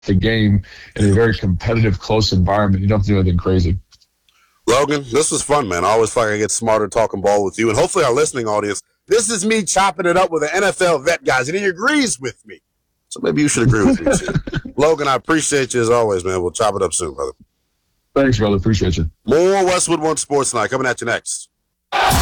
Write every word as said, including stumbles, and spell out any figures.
the game in a very competitive, close environment. You don't have to do anything crazy. Logan, this was fun, man. I always feel like I get smarter talking ball with you, and hopefully our listening audience. This is me chopping it up with an N F L vet, guys, and he agrees with me. So maybe you should agree with me, too. Logan, I appreciate you as always, man. We'll chop it up soon, brother. Thanks, brother. Appreciate you. More Westwood One Sports Night coming at you next.